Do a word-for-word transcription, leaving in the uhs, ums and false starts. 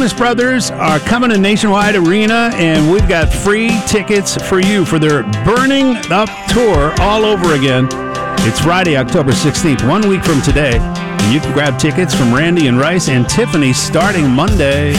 Jonas Brothers are coming to Nationwide Arena, and we've got free tickets for you for their Burning Up tour all over again. It's Friday, October sixteenth, one week from today. And you can grab tickets from Randy and Rice and Tiffany starting Monday.